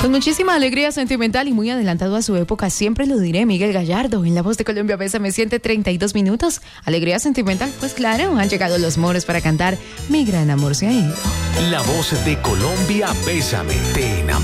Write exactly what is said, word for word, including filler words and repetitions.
Con muchísima alegría sentimental y muy adelantado a su época, siempre lo diré, Miguel Gallardo, en La Voz de Colombia, Bésame, siente treinta y dos minutos. Alegría sentimental, pues claro, han llegado los moros para cantar Mi gran amor se ha ido. La Voz de Colombia, Bésame, te enamora.